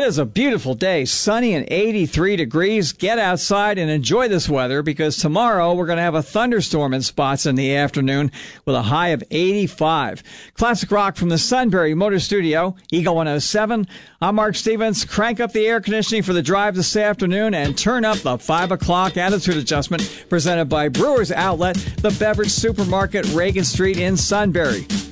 is a beautiful day, sunny and 83 degrees. Get outside and enjoy this weather because tomorrow we're going to have a thunderstorm in spots in the afternoon with a high of 85. Classic rock from the Sunbury Motor Studio, Eagle 107. I'm Mark Stevens. Crank up the air conditioning for the drive this afternoon and turn up the 5 o'clock attitude adjustment presented by Brewers Outlet, the beverage supermarket, Reagan Street in Sunbury.